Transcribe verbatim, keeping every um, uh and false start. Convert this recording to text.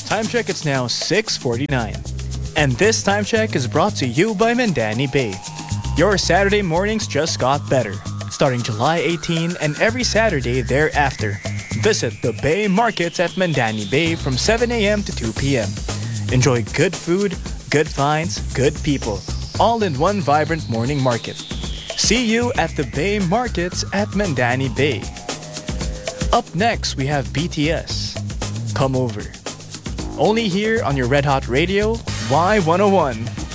Time check, it's now six forty-nine. And this time check is brought to you by Mandani Bay. Your Saturday mornings just got better. Starting July eighteenth and every Saturday thereafter. Visit the Bay Markets at Mandani Bay from seven a.m. to two p.m. Enjoy good food, good finds, good people, all in one vibrant morning market. See you at the Bay Markets at Mandani Bay. Up next, we have B T S. Come over. Only here on your Red Hot Radio, Y one oh one.